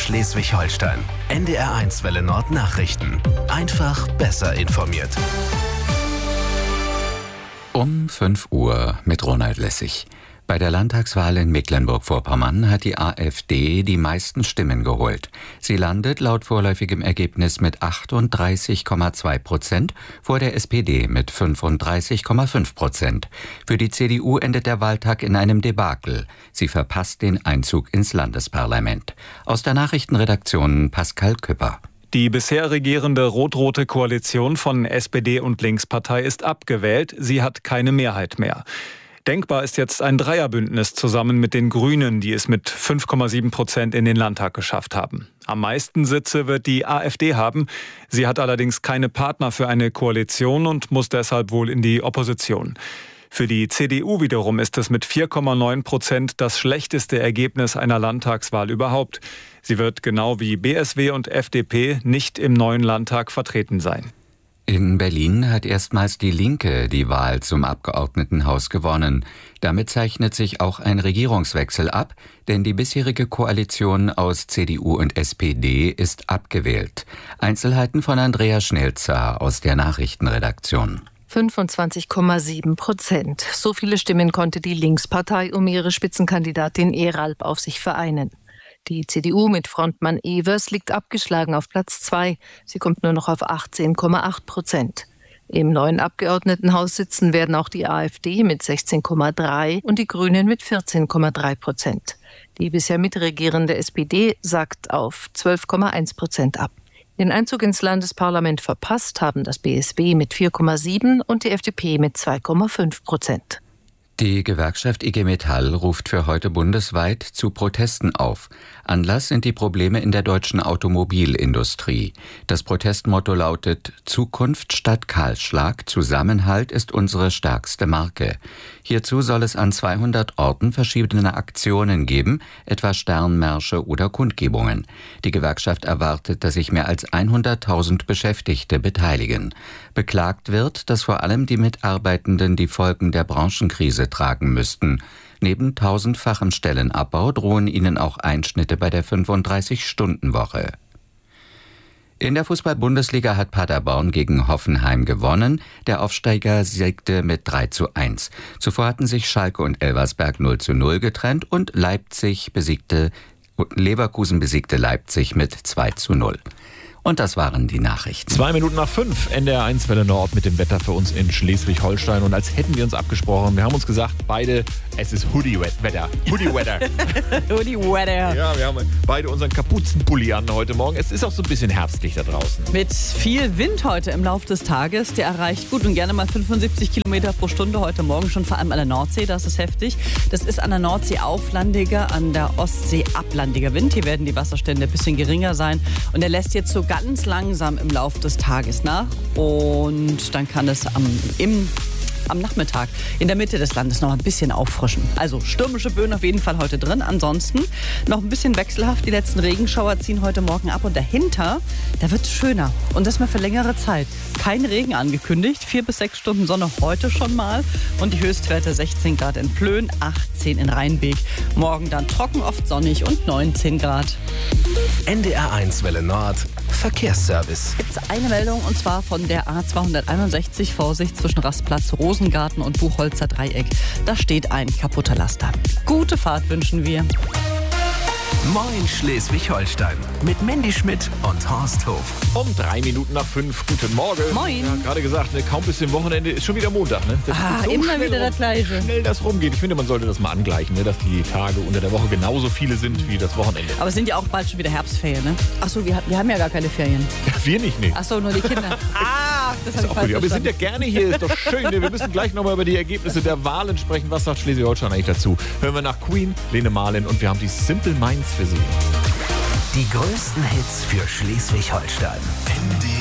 Schleswig-Holstein. NDR1 Welle Nord Nachrichten. Einfach besser informiert. Um 5 Uhr mit Ronald Lessig. Bei der Landtagswahl in Mecklenburg-Vorpommern hat die AfD die meisten Stimmen geholt. Sie landet laut vorläufigem Ergebnis mit 38,2% vor der SPD mit 35,5%. Für die CDU endet der Wahltag in einem Debakel. Sie verpasst den Einzug ins Landesparlament. Aus der Nachrichtenredaktion Pascal Küpper. Die bisher regierende rot-rote Koalition von SPD und Linkspartei ist abgewählt. Sie hat keine Mehrheit mehr. Denkbar ist jetzt ein Dreierbündnis zusammen mit den Grünen, die es mit 5,7% in den Landtag geschafft haben. Am meisten Sitze wird die AfD haben. Sie hat allerdings keine Partner für eine Koalition und muss deshalb wohl in die Opposition. Für die CDU wiederum ist es mit 4,9% das schlechteste Ergebnis einer Landtagswahl überhaupt. Sie wird genau wie BSW und FDP nicht im neuen Landtag vertreten sein. In Berlin hat erstmals die Linke die Wahl zum Abgeordnetenhaus gewonnen. Damit zeichnet sich auch ein Regierungswechsel ab, denn die bisherige Koalition aus CDU und SPD ist abgewählt. Einzelheiten von Andrea Schnelzer aus der Nachrichtenredaktion. 25,7%. So viele Stimmen konnte die Linkspartei um ihre Spitzenkandidatin Eralp auf sich vereinen. Die CDU mit Frontmann Evers liegt abgeschlagen auf Platz 2. Sie kommt nur noch auf 18,8%. Im neuen Abgeordnetenhaus sitzen werden auch die AfD mit 16,3% und die Grünen mit 14,3%. Die bisher mitregierende SPD sackt auf 12,1% ab. Den Einzug ins Landesparlament verpasst haben das BSW mit 4,7% und die FDP mit 2,5%. Die Gewerkschaft IG Metall ruft für heute bundesweit zu Protesten auf. Anlass sind die Probleme in der deutschen Automobilindustrie. Das Protestmotto lautet: Zukunft statt Kahlschlag, Zusammenhalt ist unsere stärkste Marke. Hierzu soll es an 200 Orten verschiedene Aktionen geben, etwa Sternmärsche oder Kundgebungen. Die Gewerkschaft erwartet, dass sich mehr als 100.000 Beschäftigte beteiligen. Beklagt wird, dass vor allem die Mitarbeitenden die Folgen der Branchenkrise tragen müssten. Neben 1000-fachem Stellenabbau drohen ihnen auch Einschnitte bei der 35-Stunden-Woche. In der Fußball-Bundesliga hat Paderborn gegen Hoffenheim gewonnen. Der Aufsteiger siegte mit 3:1. Zuvor hatten sich Schalke und Elversberg 0:0 getrennt und Leverkusen besiegte Leipzig mit 2:0. Und das waren die Nachrichten. 5:02, NDR1 Welle Nord mit dem Wetter für uns in Schleswig-Holstein. Und als hätten wir uns abgesprochen, wir haben uns gesagt, beide, es ist Hoodie-Wetter. Hoodie-Wetter. Hoodie-Wetter. Ja, wir haben beide unseren Kapuzenpulli an heute Morgen. Es ist auch so ein bisschen herbstlich da draußen. Mit viel Wind heute im Laufe des Tages. Der erreicht gut und gerne mal 75 Kilometer pro Stunde heute Morgen schon, vor allem an der Nordsee. Das ist heftig. Das ist an der Nordsee auflandiger, an der Ostsee ablandiger Wind. Hier werden die Wasserstände ein bisschen geringer sein. Und der lässt jetzt so ganz langsam im Laufe des Tages nach. Und dann kann es am Nachmittag in der Mitte des Landes noch ein bisschen auffrischen. Also stürmische Böen auf jeden Fall heute drin. Ansonsten noch ein bisschen wechselhaft. Die letzten Regenschauer ziehen heute Morgen ab. Und dahinter, da wird es schöner. Und das mal für längere Zeit. Kein Regen angekündigt. 4 bis 6 Stunden Sonne heute schon mal. Und die Höchstwerte 16 Grad in Plön, 18 in Rheinbeek. Morgen dann trocken, oft sonnig und 19 Grad. NDR1 Welle Nord Verkehrsservice. Gibt es eine Meldung, und zwar von der A261. Vorsicht zwischen Rastplatz, Rosengarten und Buchholzer Dreieck. Da steht ein kaputter Laster. Gute Fahrt wünschen wir. Moin Schleswig-Holstein mit Mandy Schmidt und Horst Hof. Um 5:03. Guten Morgen. Moin. Ja, gerade gesagt, kaum bis zum Wochenende ist schon wieder Montag. Ne? Das geht so immer schnell wieder das Gleiche. Schnell das rumgeht. Ich finde, man sollte das mal angleichen, ne? Dass die Tage unter der Woche genauso viele sind wie das Wochenende. Aber es sind ja auch bald schon wieder Herbstferien, ne? Achso, wir haben ja gar keine Ferien. Wir nicht, ne? Achso, nur die Kinder. Das habe ich falsch Aber wir sind verstanden. ja gerne hier, ist doch schön. Ne? Wir müssen gleich nochmal über die Ergebnisse der Wahlen sprechen. Was sagt Schleswig-Holstein eigentlich dazu? Hören wir nach Queen, Lene Marlin, und wir haben die Simple Minds für Sie. Die größten Hits für Schleswig-Holstein.